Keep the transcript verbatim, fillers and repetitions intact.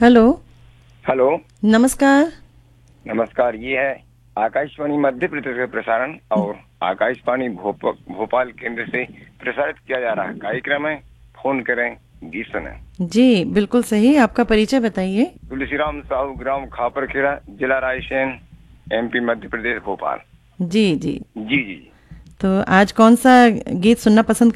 Hello. Hello. नमस्कार। नमस्कार। ये है आकाशवाणी मध्य प्रदेश का प्रसारण और आकाशवाणी भोप, भोपाल केंद्र से प्रसारित किया जा रहा कार्यक्रम है फोन करें गीत सुने। जी बिल्कुल सही, आपका परिचय बताइए। तुलसीराम साहू, ग्राम खापरखेड़ा, जिला रायसेन, एमपी मध्य प्रदेश, भोपाल। जी जी। जी जी जी। तो आज कौन सा गीत सुनना पसंद